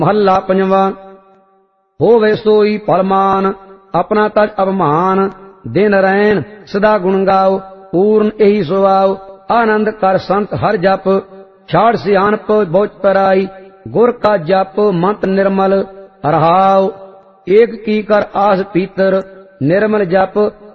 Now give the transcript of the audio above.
महला पंजवा। होवे सोई फलमान, अपना तज अवमान। दिन रैन सदा गुण गाओ, पूर्ण यही सुआओ। आनंद कर संत हर जप, छाड़ सियानप बोझ पराई। गुर का जप मंत्र निर्मल, रहाओ। एक की कर आस पीतर, निर्मल जप